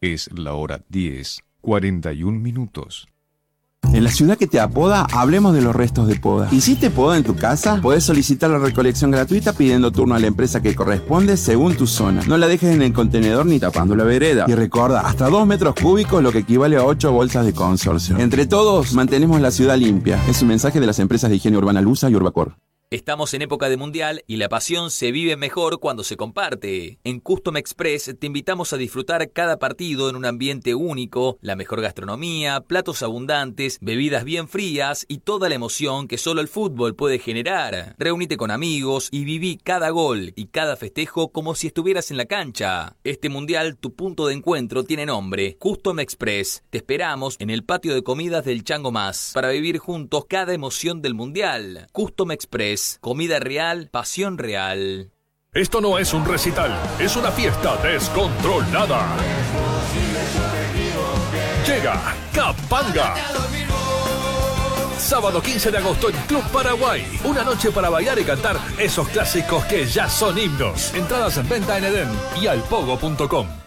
Es la hora 10:41. En la ciudad que te apoda, hablemos de los restos de poda. ¿Hiciste poda en tu casa? Podés solicitar la recolección gratuita pidiendo turno a la empresa que corresponde según tu zona. No la dejes en el contenedor ni tapando la vereda. Y recuerda, hasta 2 metros cúbicos, lo que equivale a 8 bolsas de consorcio. Entre todos, mantenemos la ciudad limpia. Es un mensaje de las empresas de higiene urbana Lusa y Urbacor. Estamos en época de mundial y la pasión se vive mejor cuando se comparte. En Custom Express te invitamos a disfrutar cada partido en un ambiente único, la mejor gastronomía, platos abundantes, bebidas bien frías y toda la emoción que solo el fútbol puede generar. Reúnete con amigos y viví cada gol y cada festejo como si estuvieras en la cancha. Este mundial, tu punto de encuentro tiene nombre, Custom Express. Te esperamos en el patio de comidas del Chango Más para vivir juntos cada emoción del mundial. Custom Express. Comida real, pasión real. Esto no es un recital, es una fiesta descontrolada. Llega Capanga. Sábado 15 de agosto en Club Paraguay. Una noche para bailar y cantar esos clásicos que ya son himnos. Entradas en venta en Edén y alpogo.com.